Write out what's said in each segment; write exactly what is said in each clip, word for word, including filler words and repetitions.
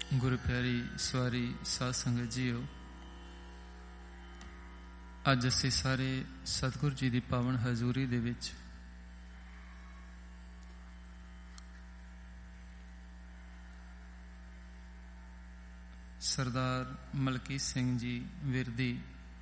ਗੁਰੂ ਪਿਆਰੀ ਸਵਾਰੀ ਸਾਧ ਸੰਗਤ ਜੀਓ, ਅੱਜ ਅਸੀਂ ਸਾਰੇ ਸਤਿਗੁਰੂ ਜੀ ਦੀ ਪਾਵਨ ਹਜ਼ੂਰੀ ਦੇ ਵਿੱਚ ਸਰਦਾਰ ਮਲਕੀਤ ਸਿੰਘ ਜੀ ਵਿਰਦੀ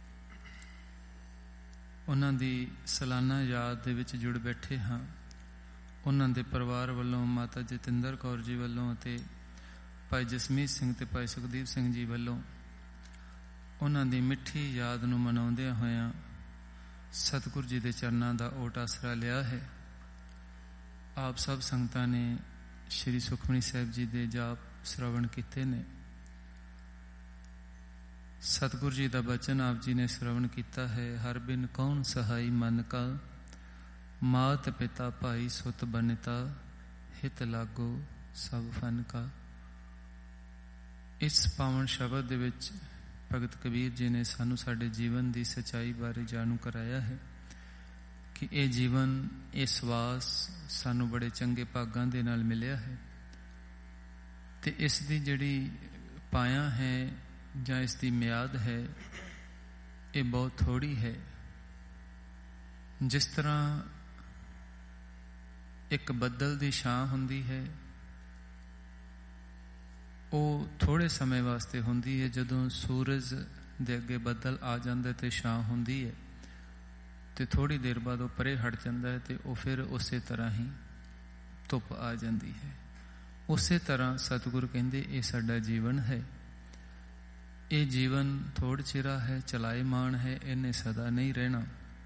ਉਹਨਾਂ ਦੀ ਸਾਲਾਨਾ ਯਾਦ ਦੇ ਵਿੱਚ ਜੁੜ ਬੈਠੇ ਹਾਂ। ਉਹਨਾਂ ਦੇ ਪਰਿਵਾਰ ਵੱਲੋਂ, ਮਾਤਾ ਜਤਿੰਦਰ ਕੌਰ ਜੀ ਵੱਲੋਂ ਅਤੇ ਭਾਈ ਜਸਮੀਤ ਸਿੰਘ ਤੇ ਭਾਈ ਸੁਖਦੀਪ ਸਿੰਘ ਜੀ ਵੱਲੋਂ ਉਹਨਾਂ ਦੀ ਮਿੱਠੀ ਯਾਦ ਨੂੰ ਮਨਾਉਂਦਿਆਂ ਹੋਇਆਂ ਸਤਿਗੁਰੂ ਜੀ ਦੇ ਚਰਨਾਂ ਦਾ ਓਟ ਆਸਰਾ ਲਿਆ ਹੈ। ਆਪ ਸਭ ਸੰਗਤਾਂ ਨੇ ਸ਼੍ਰੀ ਸੁਖਮਨੀ ਸਾਹਿਬ ਜੀ ਦੇ ਜਾਪ ਸ਼ਰਵਣ ਕੀਤੇ ਨੇ। ਸਤਿਗੁਰੂ ਜੀ ਦਾ ਬਚਨ ਆਪ ਜੀ ਨੇ ਸ਼ਰਵਣ ਕੀਤਾ ਹੈ। ਹਰ ਬਿਨ ਕੌਣ ਸਹਾਈ ਮਨ ਕਾ, ਮਾਤ ਪਿਤਾ ਭਾਈ ਸੁਤ ਬਨਿਤਾ, ਹਿਤ ਲਾਗੋ ਸਭ ਫਨ ਕਾ। ਇਸ ਪਾਵਨ ਸ਼ਬਦ ਦੇ ਵਿੱਚ ਭਗਤ ਕਬੀਰ ਜੀ ਨੇ ਸਾਨੂੰ ਸਾਡੇ ਜੀਵਨ ਦੀ ਸੱਚਾਈ ਬਾਰੇ ਜਾਣੂ ਕਰਾਇਆ ਹੈ ਕਿ ਇਹ ਜੀਵਨ, ਇਹ ਸਵਾਸ ਸਾਨੂੰ ਬੜੇ ਚੰਗੇ ਭਾਗਾਂ ਦੇ ਨਾਲ ਮਿਲਿਆ ਹੈ ਤੇ ਇਸ ਦੀ ਜਿਹੜੀ ਪਾਇਆ ਹੈ ਜਾਂ ਇਸ ਦੀ ਮਿਆਦ ਹੈ, ਇਹ ਬਹੁਤ ਥੋੜੀ ਹੈ। ਜਿਸ ਤਰ੍ਹਾਂ ਇੱਕ ਬੱਦਲ ਦੀ ਛਾਂ ਹੁੰਦੀ ਹੈ, ਉਹ ਥੋੜੇ ਸਮੇਂ ਵਾਸਤੇ ਹੁੰਦੀ ਹੈ। ਜਦੋਂ ਸੂਰਜ ਦੇ ਅੱਗੇ ਬੱਦਲ ਆ ਜਾਂਦਾ ਤੇ ਛਾਂ ਹੁੰਦੀ ਹੈ ਤੇ ਥੋੜੀ ਦੇਰ ਬਾਅਦ ਉਹ ਪਰੇ ਹਟ ਜਾਂਦਾ ਹੈ ਤੇ ਉਹ ਫਿਰ ਉਸੇ ਤਰ੍ਹਾਂ ਹੀ ਧੁੱਪ ਆ ਜਾਂਦੀ ਹੈ। ਉਸੇ ਤਰ੍ਹਾਂ ਸਤਿਗੁਰੂ ਕਹਿੰਦੇ ਇਹ ਸਾਡਾ ਜੀਵਨ ਹੈ। ਇਹ ਜੀਵਨ ਥੋੜ ਚਿਰਾ ਹੈ, ਚਲਾਏਮਾਨ ਹੈ, ਇਹਨੇ ਸਦਾ ਨਹੀਂ ਰਹਿਣਾ।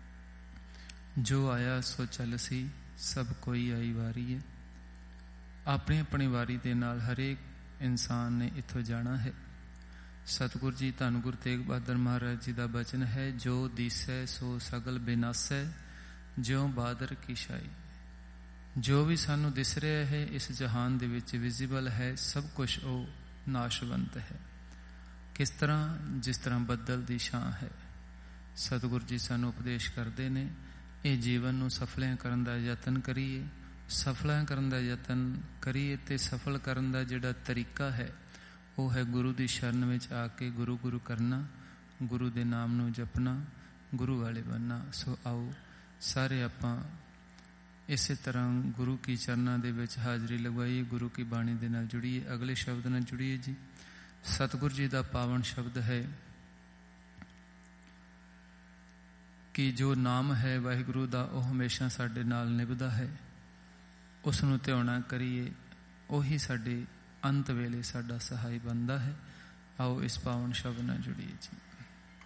ਜੋ ਆਇਆ ਸੋ ਚੱਲ ਸੀ, ਸਭ ਕੋਈ ਆਈ ਵਾਰੀ ਹੈ। ਆਪਣੀ ਆਪਣੀ ਵਾਰੀ ਦੇ ਨਾਲ ਹਰੇਕ ਇਨਸਾਨ ਨੇ ਇੱਥੋਂ ਜਾਣਾ ਹੈ। ਸਤਿਗੁਰੂ ਜੀ ਧੰਨ ਗੁਰੂ ਤੇਗ ਬਹਾਦਰ ਮਹਾਰਾਜ ਜੀ ਦਾ ਬਚਨ ਹੈ, ਜੋ ਦੀਸੈ ਸੋ ਸਗਲ ਬਿਨਾਸੈ, ਜਿਉ ਬਾਦਰ ਕੀ ਛਾਈ। ਜੋ ਵੀ ਸਾਨੂੰ ਦਿਸ ਰਿਹਾ ਹੈ ਇਸ ਜਹਾਨ ਦੇ ਵਿੱਚ ਵਿਜ਼ੀਬਲ ਹੈ, ਸਭ ਕੁਝ ਉਹ ਨਾਸ਼ਵੰਤ ਹੈ। ਕਿਸ ਤਰ੍ਹਾਂ? ਜਿਸ ਤਰ੍ਹਾਂ ਬੱਦਲ ਦੀ ਛਾਂ ਹੈ। ਸਤਿਗੁਰੂ ਜੀ ਸਾਨੂੰ ਉਪਦੇਸ਼ ਕਰਦੇ ਨੇ, ਇਹ ਜੀਵਨ ਨੂੰ ਸਫਲਿਆਂ ਕਰਨ ਦਾ ਯਤਨ ਕਰੀਏ। ਸਫਲਾਂ ਕਰਨ ਦਾ ਯਤਨ ਕਰੀਏ ਤੇ ਸਫਲ ਕਰਨ ਦਾ ਜਿਹੜਾ ਤਰੀਕਾ ਹੈ ਉਹ ਹੈ ਗੁਰੂ ਦੀ ਸ਼ਰਨ ਵਿੱਚ ਆ ਕੇ ਗੁਰੂ ਗੁਰੂ ਕਰਨਾ, ਗੁਰੂ ਦੇ ਨਾਮ ਨੂੰ ਜਪਣਾ, ਗੁਰੂ ਵਾਲੇ ਬਣਨਾ। ਸੋ ਆਓ ਸਾਰੇ ਆਪਾਂ ਇਸੇ ਤਰ੍ਹਾਂ ਗੁਰੂ ਕੀ ਚਰਨਾਂ ਦੇ ਵਿੱਚ ਹਾਜ਼ਰੀ ਲਗਵਾਈਏ, ਗੁਰੂ ਕੀ ਬਾਣੀ ਦੇ ਨਾਲ ਜੁੜੀਏ। ਅਗਲੇ ਸ਼ਬਦ ਨਾਲ ਜੁੜੀਏ ਜੀ। ਸਤਿਗੁਰੂ ਜੀ ਦਾ ਪਾਵਨ ਸ਼ਬਦ ਹੈ ਕਿ ਜੋ ਨਾਮ ਹੈ ਵਾਹਿਗੁਰੂ ਦਾ, ਉਹ ਹਮੇਸ਼ਾ ਸਾਡੇ ਨਾਲ ਨਿਭਦਾ ਹੈ। ਉਸ ਨੂੰ ਧਿਆਉਣਾ ਕਰੀਏ, ਉਹੀ ਸਾਡੇ ਅੰਤ ਵੇਲੇ ਸਾਡਾ ਸਹਾਈ ਬਣਦਾ ਹੈ। ਆਓ ਇਸ ਪਾਵਨ ਸ਼ਬਦ ਨਾਲ ਜੁੜੀਏ ਜੀ।